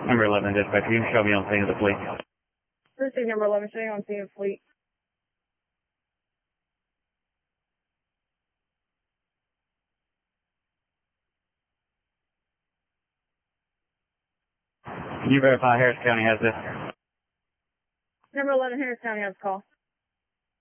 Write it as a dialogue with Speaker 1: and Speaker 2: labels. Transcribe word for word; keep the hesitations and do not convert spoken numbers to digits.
Speaker 1: Number eleven, dispatch, you can show me on scene of the fleet.
Speaker 2: Precinct number eleven, showing on scene of fleet.
Speaker 1: Can you verify Harris County has this?
Speaker 2: Number eleven, Harris County has a call.